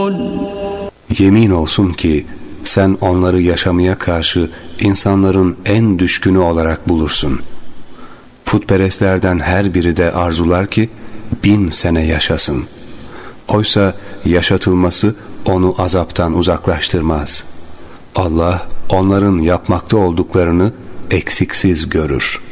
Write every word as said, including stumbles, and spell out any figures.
Yemin olsun ki sen onları yaşamaya karşı insanların en düşkünü olarak bulursun. Putperestlerden her biri de arzular ki bin sene yaşasın. Oysa yaşatılması onu azaptan uzaklaştırmaz. Allah onların yapmakta olduklarını eksiksiz görür.